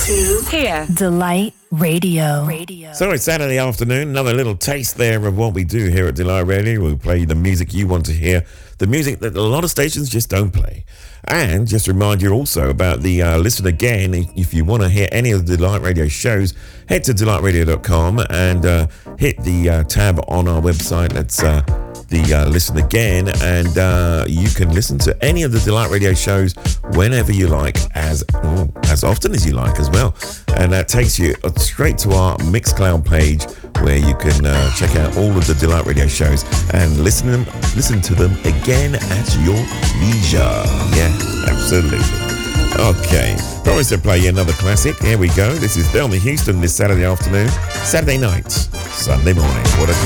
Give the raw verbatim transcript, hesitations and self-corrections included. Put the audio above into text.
to hear Delight Radio. Radio. So it's Saturday afternoon, another little taste there of what we do here at Delight Radio. We play the music you want to hear, the music that a lot of stations just don't play. And just remind you also about the uh, Listen Again. If you want to hear any of the Delight Radio shows, head to delight radio dot com and uh, hit the uh, tab on our website. That's uh, the uh, Listen Again, and uh, you can listen to any of the Delight Radio shows whenever you like, as oh, as often as you like as well. And that takes you straight to our Mixcloud page, where you can uh, check out all of the Delight Radio shows and listen to them, listen to them again at your leisure. Yeah, absolutely. Okay, promise to play you another classic. Here we go. This is Thelma Houston this Saturday afternoon, Saturday night, Sunday morning. What a